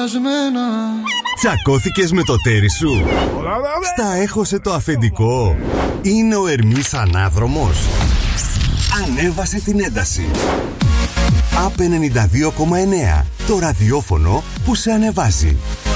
σπασμένα. Τσακώθηκες με το τέρι σου? Στα έχωσε το αφεντικό? Είναι ο Ερμής ανάδρομος? Ανέβασε την ένταση. ΑΠ 92,9. Το ραδιόφωνο που σε ανεβάζει.